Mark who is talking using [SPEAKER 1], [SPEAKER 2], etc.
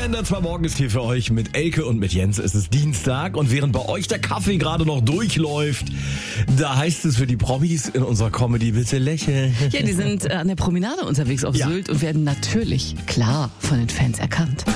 [SPEAKER 1] Der NDR 2 Morgen ist hier für euch mit Elke und mit Jens. Es ist Dienstag und während bei euch der Kaffee gerade noch durchläuft, da heißt es für die Promis in unserer Comedy, bitte lächeln.
[SPEAKER 2] Ja, die sind an der Promenade unterwegs auf Sylt und werden natürlich, klar, von den Fans erkannt.